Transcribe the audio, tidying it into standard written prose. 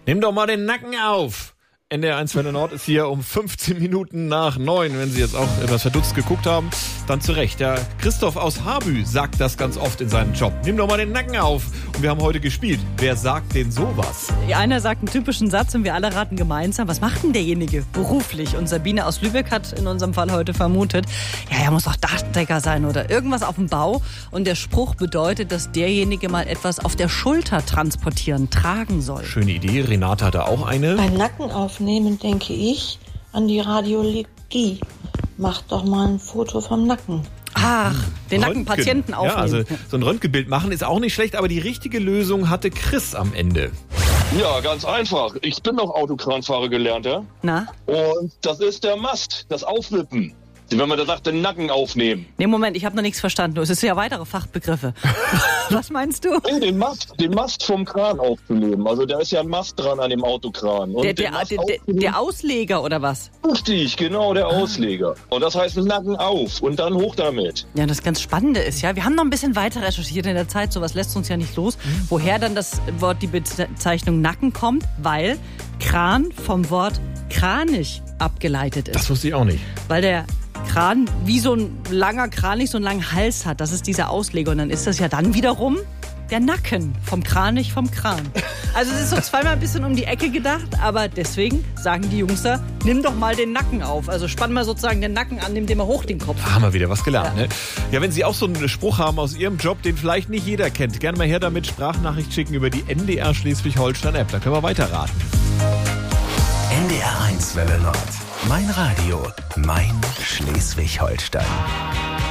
Nimm doch mal den Nacken auf. NDR 1 Welle Nord ist hier um 15 Minuten nach 9. Wenn Sie jetzt auch etwas verdutzt geguckt haben, dann zu Recht. Der Christoph aus Habü sagt das ganz oft in seinem Job. Nimm doch mal den Nacken auf. Und wir haben heute gespielt. Wer sagt denn sowas? Einer sagt einen typischen Satz und wir alle raten gemeinsam. Was macht denn derjenige beruflich? Und Sabine aus Lübeck hat in unserem Fall heute vermutet, ja, er muss doch Dachdecker sein oder irgendwas auf dem Bau. Und der Spruch bedeutet, dass derjenige mal etwas auf der Schulter transportieren, tragen soll. Schöne Idee. Renate hatte auch eine. Beim Nacken aufnehmen denke ich an die Radiologie. Macht doch mal ein Foto vom Nacken. Ach, den Nackenpatienten aufnehmen. Ja, also so ein Röntgenbild machen ist auch nicht schlecht, aber die richtige Lösung hatte Chris am Ende. Ja, ganz einfach. Ich bin noch Autokranfahrer gelernter. Na? Und das ist der Mast, das Aufwippen. Wenn man da sagt, den Nacken aufnehmen. Nee, Moment, ich habe noch nichts verstanden. Es ist ja weitere Fachbegriffe. Was meinst du? Nee, den Mast vom Kran aufzunehmen. Also da ist ja ein Mast dran an dem Autokran. Und Der Ausleger oder was? Richtig, genau, der Ausleger. Und das heißt Nacken auf und dann hoch damit. Ja, das ganz Spannende ist ja, wir haben noch ein bisschen weiter recherchiert in der Zeit, sowas lässt uns ja nicht los, woher dann das Wort, die Bezeichnung Nacken kommt, weil Kran vom Wort Kranich abgeleitet ist. Das wusste ich auch nicht. Weil der Kran wie so ein langer Kranich so einen langen Hals hat, das ist dieser Ausleger und dann ist das ja dann wiederum der Nacken vom Kranich vom Kran. Also es ist so zweimal ein bisschen um die Ecke gedacht, aber deswegen sagen die Jungs da, nimm doch mal den Nacken auf. Also spann mal sozusagen den Nacken an, nimm dir mal hoch den Kopf. Haben wir wieder was gelernt, ne? Ja, wenn Sie auch so einen Spruch haben aus Ihrem Job, den vielleicht nicht jeder kennt, gerne mal her damit, Sprachnachricht schicken über die NDR Schleswig-Holstein-App. Da können wir weiterraten. NDR 1 Welle Nord. Mein Radio, mein Schleswig-Holstein.